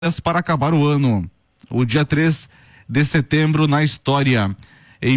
para acabar o ano. O dia 3 de setembro na história. Em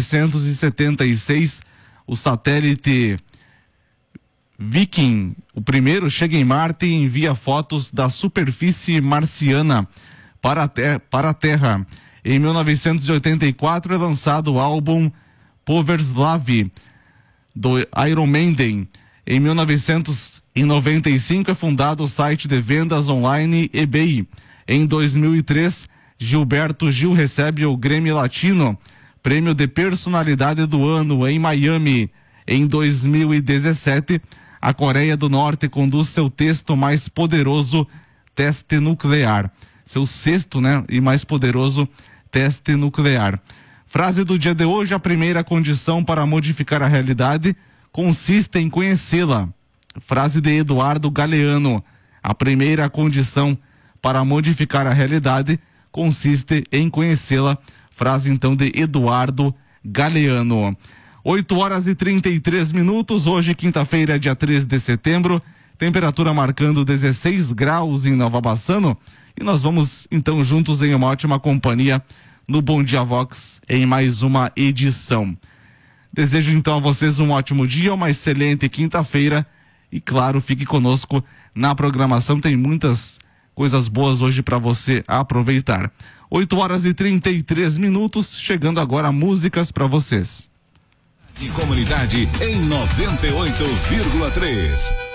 1976, o satélite Viking, o primeiro, chega em Marte e envia fotos da superfície marciana para a Terra. Em 1984 é lançado o álbum Powerslav do Iron Maiden. Em 1995 é fundado o site de vendas online eBay. Em 2003, Gilberto Gil recebe o Grammy Latino, prêmio de personalidade do ano em Miami. Em 2017, a Coreia do Norte conduz seu texto mais poderoso teste nuclear. Seu sexto, e mais poderoso teste nuclear. Frase do dia de hoje: a primeira condição para modificar a realidade consiste em conhecê-la. Frase de Eduardo Galeano: a primeira condição para modificar a realidade consiste em conhecê-la. Frase então de Eduardo Galeano. 8h33, hoje quinta-feira, dia 3 de setembro, temperatura marcando 16 graus em Nova Bassano, e nós vamos então juntos em uma ótima companhia no Bom Dia Vox em mais uma edição. Desejo então a vocês um ótimo dia, uma excelente quinta-feira e claro, fique conosco na programação, tem muitas coisas boas hoje para você aproveitar. 8h33, chegando agora músicas para vocês. De comunidade em 98,3.